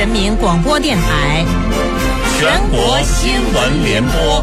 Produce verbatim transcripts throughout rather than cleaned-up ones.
人民广播电台全国新闻联播。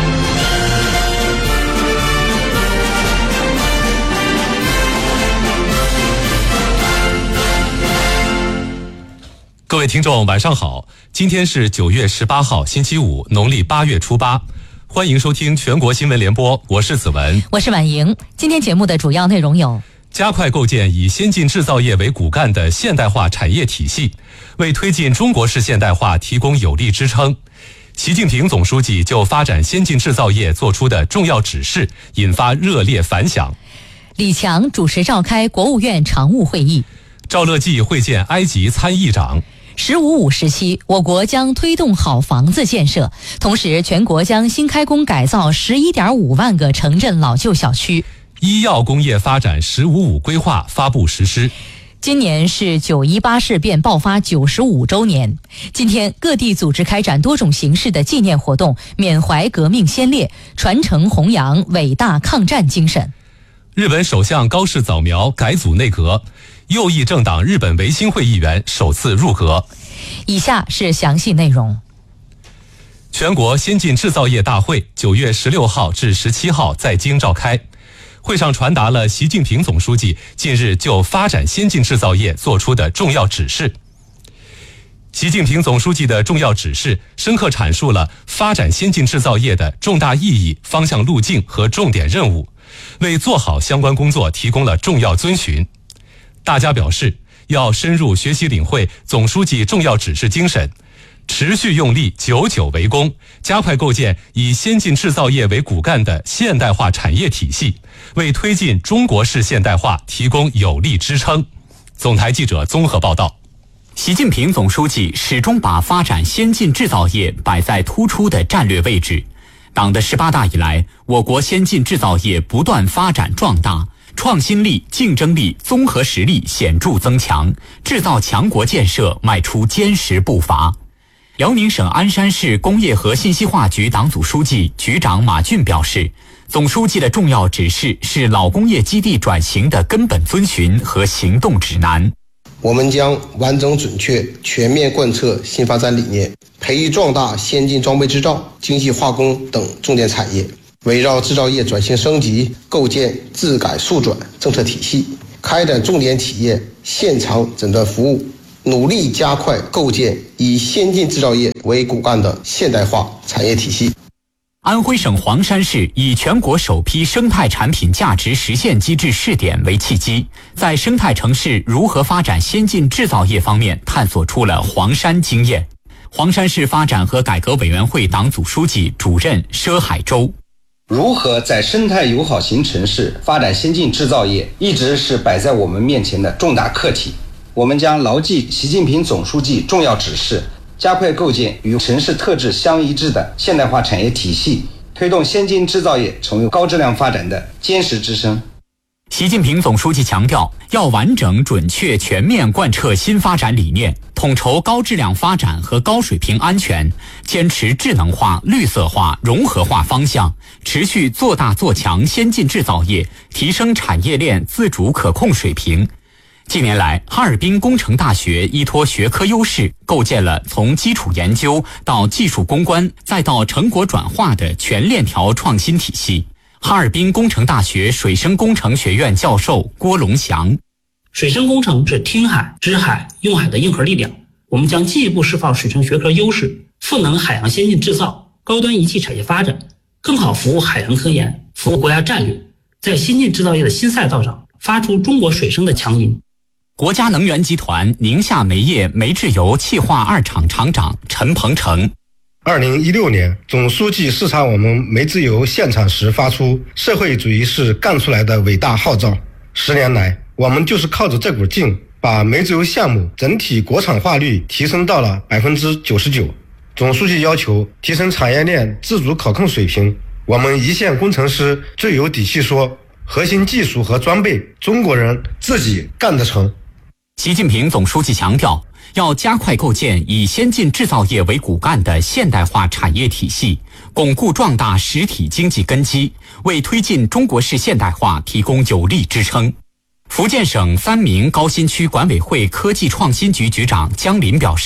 各位听众晚上好，今天是九月十八号星期五，农历八月初八，欢迎收听全国新闻联播，我是子文， 我是婉莹。今天节目的主要内容有： 加快构建以先进制造业为骨干的现代化产业体系，为推进中国式现代化提供有力支撑。习近平总书记就发展先进制造业作出的重要指示引发热烈反响。 李强主持召开国务院常务会议。 赵乐际会见埃及参议长。 十五五时期，我国将推动好房子建设，同时全国将新开工改造 十一点五万个城镇老旧小区。 医药工业发展十五五规划发布实施。 今年是九一八事变爆发九十五周年，今天各地组织开展多种形式的纪念活动，缅怀革命先烈，传承弘扬伟大抗战精神。 日本首相高市早苗改组内阁，右翼政党日本维新会议员首次入阁。 以下是详细内容。 全国先进制造业大会九月十六号至十七号在京召开，会上传达了习近平总书记近日就发展先进制造业作出的重要指示。习近平总书记的重要指示深刻阐述了发展先进制造业的重大意义、方向路径和重点任务，为做好相关工作提供了重要遵循。大家表示，要深入学习领会总书记重要指示精神，持续用力，久久为功，加快构建以先进制造业为骨干的现代化产业体系，为推进中国式现代化提供有力支撑。总台记者综合报道。 习近平总书记始终把发展先进制造业摆在突出的战略位置。党的十八大以来，我国先进制造业不断发展壮大，创新力、竞争力、综合实力显著增强，制造强国建设迈出坚实步伐。辽宁省鞍山市工业和信息化局党组书记、局长马俊表示，总书记的重要指示是老工业基地转型的根本遵循和行动指南。 我们将完整准确全面贯彻新发展理念，培育壮大先进装备制造、精细化工等重点产业，围绕制造业转型升级，构建质改速转政策体系，开展重点企业现场诊断服务，努力加快构建以先进制造业为骨干的现代化产业体系。 安徽省黄山市以全国首批生态产品价值实现机制试点为契机，在生态城市如何发展先进制造业方面探索出了黄山经验。黄山市发展和改革委员会党组书记、主任佘海洲： 如何在生态友好型城市发展先进制造业，一直是摆在我们面前的重大课题。我们将牢记习近平总书记重要指示，加快构建与城市特质相一致的现代化产业体系，推动先进制造业成为高质量发展的坚实支撑。 习近平总书记强调，要完整、准确、全面贯彻新发展理念，统筹高质量发展和高水平安全，坚持智能化、绿色化、融合化方向，持续做大做强先进制造业，提升产业链自主可控水平。近年来，哈尔滨工程大学依托学科优势，构建了从基础研究到技术攻关再到成果转化的全链条创新体系。哈尔滨工程大学水生工程学院教授郭龙祥： 水生工程是听海、知海、用海的硬核力量，我们将进一步释放水生学科优势，赋能海洋先进制造、高端仪器产业发展，更好服务海洋科研，服务国家战略，在先进制造业的新赛道上发出中国水生的强音。 国家能源集团宁夏煤业煤制油气化二厂厂长陈鹏程： 二零一六年，总书记视察我们煤制油现场时发出“社会主义是干出来的”伟大号召。十年来，我们就是靠着这股劲，把煤制油项目整体国产化率提升到了百分之九十九。总书记要求提升产业链自主可控水平，我们一线工程师最有底气说，核心技术和装备，中国人自己干得成。 习近平总书记强调，要加快构建以先进制造业为骨干的现代化产业体系，巩固壮大实体经济根基，为推进中国式现代化提供有力支撑。福建省三明高新区管委会科技创新局局长江林表示，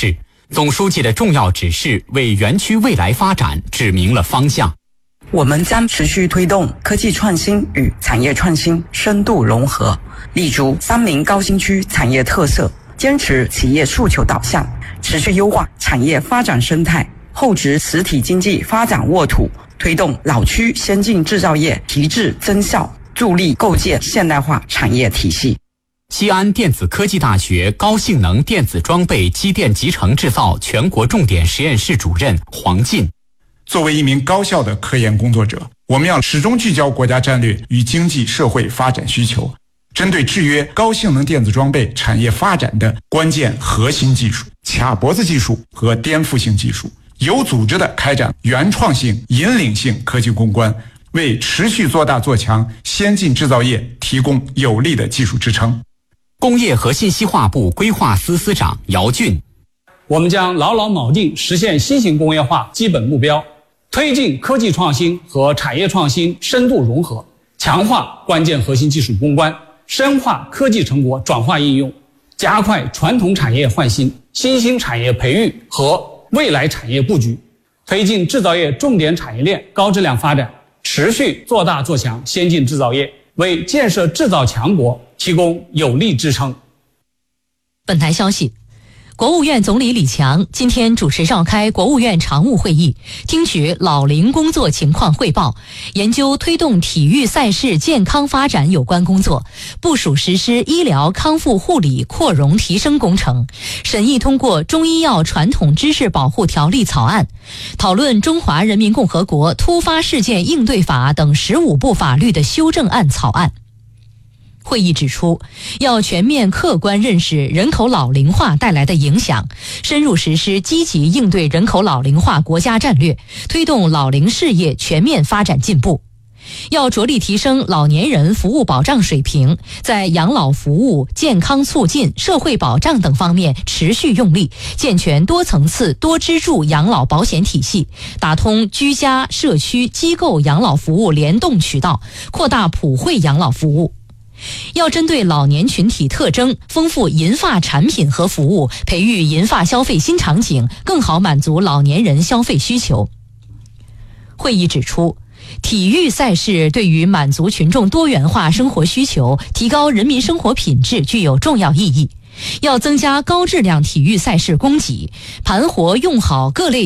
总书记的重要指示为园区未来发展指明了方向。 我们将持续推动科技创新与产业创新深度融合，立足三明高新区产业特色，坚持企业诉求导向，持续优化产业发展生态，厚植实体经济发展沃土，推动老区先进制造业提质增效，助力构建现代化产业体系。 西安电子科技大学高性能电子装备机电集成制造全国重点实验室主任黄进。 作为一名高效的科研工作者，我们要始终聚焦国家战略与经济社会发展需求，针对制约高性能电子装备产业发展的关键核心技术、卡脖子技术和颠覆性技术，有组织地开展原创性、引领性科技攻关，为持续做大做强先进制造业提供有力的技术支撑。 工业和信息化部规划司司长姚俊， 我们将牢牢铆定实现新型工业化基本目标，推进科技创新和产业创新深度融合，强化关键核心技术攻关，深化科技成果转化应用，加快传统产业换新、新兴产业培育和未来产业布局，推进制造业重点产业链高质量发展，持续做大做强先进制造业，为建设制造强国提供有力支撑。 本台消息，国务院总理李强今天主持召开国务院常务会议，听取老龄工作情况汇报，研究推动体育赛事健康发展有关工作，部署实施医疗康复护理扩容提升工程，审议通过中医药传统知识保护条例草案，讨论《中华人民共和国突发事件应对法》等十五部法律的修正案草案。会议指出，要全面客观认识人口老龄化带来的影响，深入实施积极应对人口老龄化国家战略，推动老龄事业全面发展进步。要着力提升老年人服务保障水平，在养老服务、健康促进、社会保障等方面持续用力，健全多层次多支柱养老保险体系，打通居家、社区、机构养老服务联动渠道，扩大普惠养老服务。要针对老年群体特征，丰富银发产品和服务，培育银发消费新场景，更好满足老年人消费需求。会议指出，体育赛事对于满足群众多元化生活需求、提高人民生活品质具有重要意义。要增加高质量体育赛事供给，盘活用好各类